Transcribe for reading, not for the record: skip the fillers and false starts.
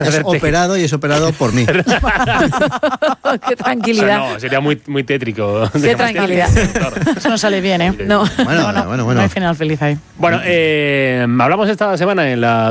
Es operado y es operado por mí. Qué tranquilidad. O sea, no, sería muy, muy tétrico. Qué tranquilidad. Eso no sale bien, ¿eh? No. Bueno. No hay final feliz ahí. Bueno, hablamos esta semana en la